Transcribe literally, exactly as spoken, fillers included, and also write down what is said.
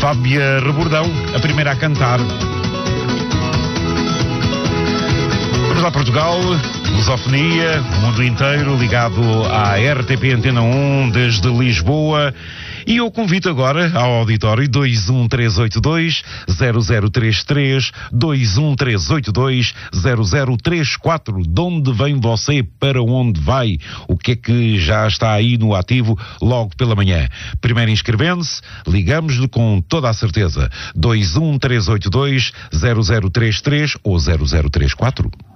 Fábia Rebordão, a primeira a cantar. Vamos lá, Portugal, lusofonia, o mundo inteiro ligado à R T P Antena um desde Lisboa. E eu convido agora ao auditório dois um três oito dois, zero zero três três, dois um três oito dois, zero zero três quatro. De onde vem você? Para onde vai? O que é que já está aí no ativo logo pela manhã? Primeiro inscrevendo-se, ligamos-lhe com toda a certeza. dois um três oito dois, zero zero três três ou zero zero três quatro.